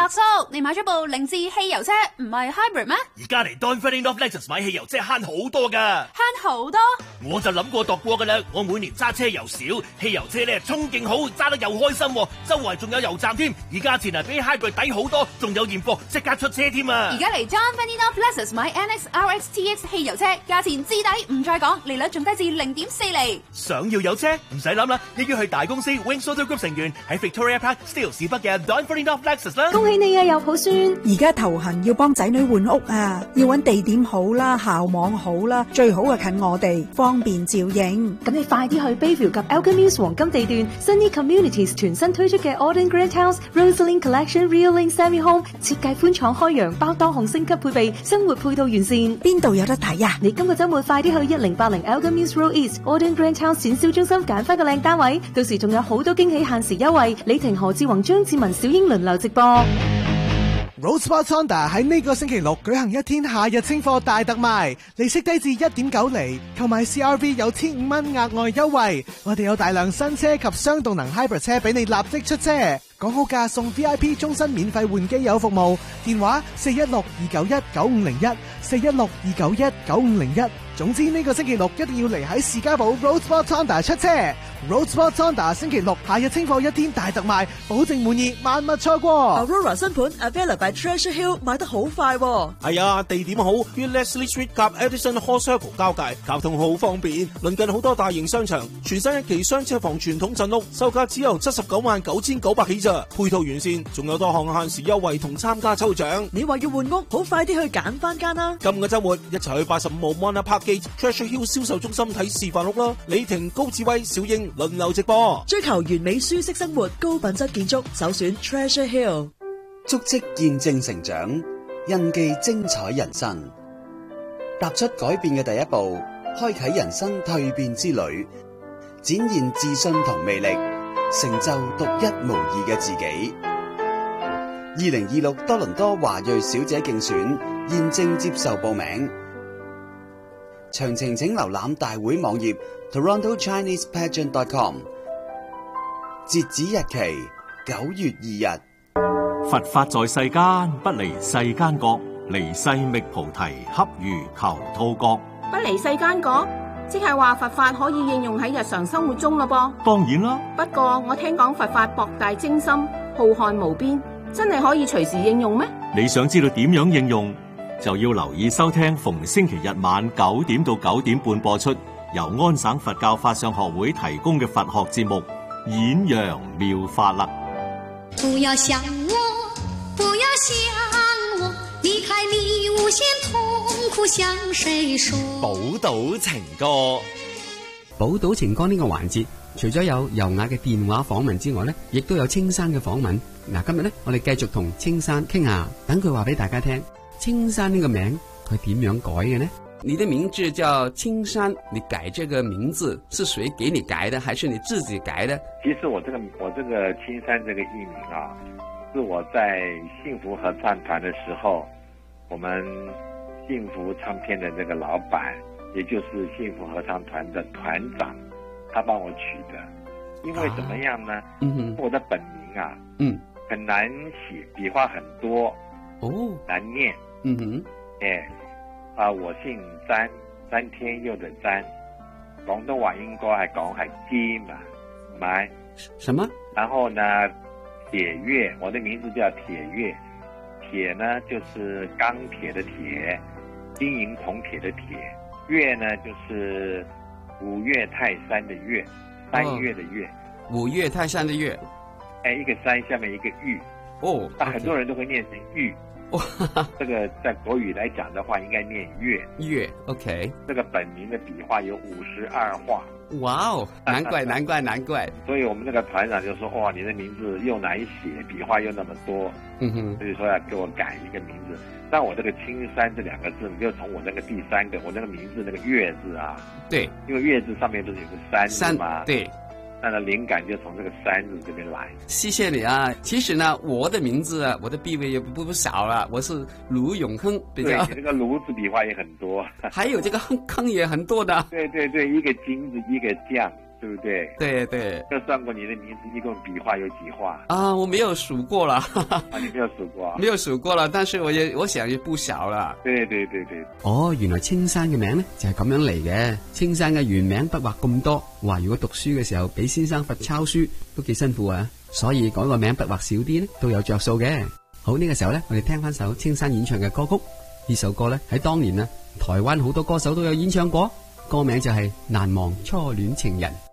伯叔，你買咗部凌志汽油車，唔係 hybrid 咩？ 而家嚟 Don Ferdinand of Lexus 買汽油車慳好多噶， 慳好多？ 我就諗過度過噶啦。我每年揸車又少，汽油車咧衝勁好，揸得又開心，周圍仲有油站添，而價錢啊比 hybrid 抵好多，仲有現貨即刻出車添啊！ 而家嚟 Don Ferdinand of Lexus 買 NX、RX、TX 汽油車，價錢至抵唔再講，利率仲低至0.4厘。 想要有車唔使諗啦，一於去大公司 Wings Auto Group 成員喺 Victoria Park Steeles 市北嘅 Don Ferdinand of Lexus 啦。 恭喜你啊，有抱孫！ 而家頭痕要幫仔女換屋啊，要揾地點好啦，校網好啦，最好係近我哋，方便照應。 咁你快啲去 Bayview 及 Elgin Mills 黃金地段 Sunny Communities 全新推出嘅 Auden Grand House Rosalind Collection Real Link Semi Home， 設計寬敞開揚，包多項升級配備，生活配套完善。 邊度有得睇啊？ 你今個週末快啲去1080 Elgin Mills Road East Auden Grand House 展銷中心揀翻個靚單位，到時仲有好多驚喜限時優惠。李婷、何志宏、張志文、小英輪流直播。 Roadsport Honda 喺呢個星期六舉行一天夏日清貨大特賣，利息低至 1.9 厘，購買 CRV 有1500蚊額外優惠。我哋有大量新車及雙動能 hybrid 車俾你立即出車，講好價送 VIP 終身免費換機油服務，電話416-291-9501 416-291-9501。總之呢個星期六一定要嚟喺士嘉堡 Roadsport Honda 出車。Roadsport Honda 星期六夏日清貨一天大特賣，保證滿意，萬勿錯過。 Aurora 新盤 Avella by Treasure Hill 買得好快喎。 係啊，地點好，於 Leslie Street 及 Edison Hall Circle 交界，交通好方便，鄰近好多大型商場。全新一期雙車房傳統鎮屋，售價只由799900起咋，配套完善，仲有多項限時優惠同參加抽獎。 你話要換屋，好快啲去揀翻間啦！ 今個週末一齊去85號 Mona Park Gate Treasure Hill 銷售中心睇示範屋啦！李婷、高志威、小英輪流直播， 追求完美舒適生活、高品質建築，首選 Treasure Hill。 足跡見證成長，印記精彩人生。踏出改變嘅第一步，開啟人生蛻變之旅，展現自信同魅力，成就獨一無二嘅自己。2026多倫多華裔小姐競選現正接受報名，詳情請瀏覽大會網頁 TorontoChinesePageant.com。截止日期9月2日。 佛法在世間，不離世間覺，離世覓菩提，恰如求兔角。 不離世間覺，即係話佛法可以應用喺日常生活中咯噃。 當然啦， 不過我聽講佛法博大精深，浩瀚無邊，真係可以隨時應用咩？ 你想知道點樣應用，就要留意收聽逢星期日晚9點到9點半播出，由安省佛教法相學會提供嘅佛學節目《演揚妙法》啦。 不要想我，不要想我，離開你無限痛苦向誰說？ 寶島情歌， 寶島情歌呢個環節，除咗有優雅嘅電話訪問之外呢，亦都有青山嘅訪問。嗱，今日呢，我哋繼續同青山傾下，等佢話俾大家聽，青山呢個名佢點樣改嘅呢？你的名字叫青山，你改這個名字是誰給你改的，還是你自己改的？ 其實我這個青山這個藝名啊，是我在幸福合唱團的時候，我們幸福唱片的這個老闆，也就是幸福合唱團的團長，他幫我取的。因為怎麼樣呢？我的本名啊，很難寫，筆畫很多，難念。我姓詹，詹天佑的詹，廣東話應該係講係基嘛，買什麼？ 然後呢，鐵月，我的名字叫鐵月，鐵呢就是鋼鐵的鐵，金銀銅鐵的鐵，月呢就是五岳泰山的岳，三月的月， 五岳泰山的岳， 一個山下面一個玉，很多人都會念成玉。這個在國語來講的話，應該念月。 月 ，OK。 這個本名的筆畫有52畫。 哇哦，難怪。 所以我們那個團長就說：哇，你的名字又難寫，筆畫又那麼多，所以說要給我改一個名字。但我這個青山這兩個字，就從我那個第三個，我那個名字那個月字啊， 對，因為月字上面不是有個山字嘛， 對。 那個靈感就從這個山字這邊來。 謝謝你啊！其實呢，我的名字啊，我的筆位也不少了。我是盧永亨，比較。 對，你這個盧字筆畫也很多。 還有這個亨也很多的。 對，一個金字，一個將， 对不对？ 对对。 就算过你的名字一共笔画有几画？ 啊，我没有数过了。 啊，你没有數過？ 沒有數過啦，但是我想也不少啦。 對對對對。 哦，原來青山嘅名呢就係咁樣嚟嘅。青山嘅原名筆畫咁多，話如果讀書嘅時候俾先生罰抄書都幾辛苦啊，所以改個名筆畫少啲呢都有着數嘅。好，呢個時候呢，我哋聽翻首青山演唱嘅歌曲。呢首歌呢喺當年啊，台灣好多歌手都有演唱過，歌名就係《難忘初戀情人》。